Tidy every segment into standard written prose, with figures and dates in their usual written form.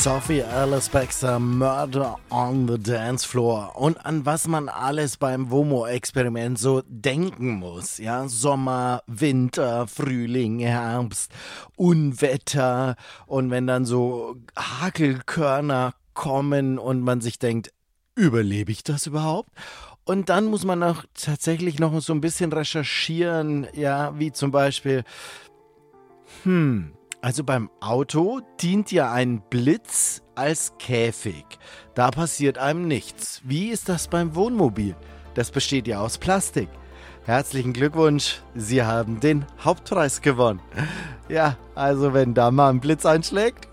Sophie Alice Baxter, Murder on the Dance Floor. Und an was man alles beim WOMO-Experiment so denken muss. Ja, Sommer, Winter, Frühling, Herbst, Unwetter. Und wenn dann so Hagelkörner kommen und man sich denkt, überlebe ich das überhaupt? Und dann muss man auch tatsächlich noch so ein bisschen recherchieren, ja, wie zum Beispiel, also beim Auto dient ja ein Blitz als Käfig. Da passiert einem nichts. Wie ist das beim Wohnmobil? Das besteht ja aus Plastik. Herzlichen Glückwunsch, Sie haben den Hauptpreis gewonnen. Ja, also wenn da mal ein Blitz einschlägt,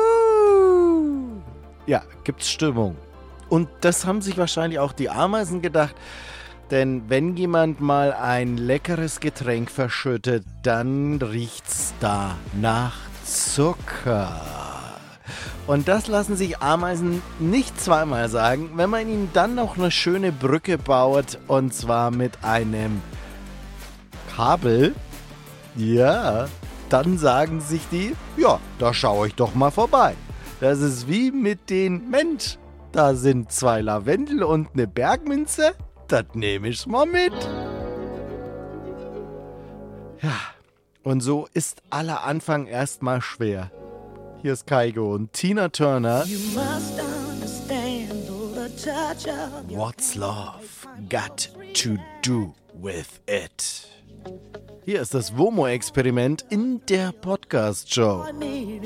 ja, gibt's Stimmung. Und das haben sich wahrscheinlich auch die Ameisen gedacht. Denn wenn jemand mal ein leckeres Getränk verschüttet, dann riecht's da nach Zucker. Und das lassen sich Ameisen nicht zweimal sagen, wenn man ihnen dann noch eine schöne Brücke baut, und zwar mit einem Kabel. Ja, dann sagen sich die, ja, da schaue ich doch mal vorbei. Das ist wie mit den Mensch. Da sind 2 Lavendel und eine Bergminze. Das nehme ich mal mit. Ja, und so ist aller Anfang erstmal schwer. Hier ist Kygo und Tina Turner. What's love got to do with it? Hier ist das WOMO-Experiment in der Podcast-Show.